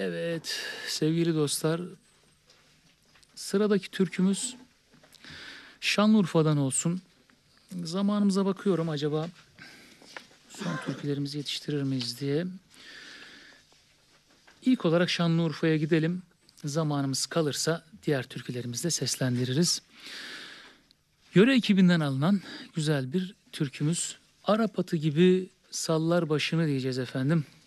Evet sevgili dostlar, sıradaki türkümüz Şanlıurfa'dan olsun. Zamanımıza bakıyorum, acaba son türkülerimizi yetiştirir miyiz diye. İlk olarak Şanlıurfa'ya gidelim. Zamanımız kalırsa diğer türkülerimizi de seslendiririz. Yöre ekibinden alınan güzel bir türkümüz. Arap atı gibi sallar başını diyeceğiz efendim.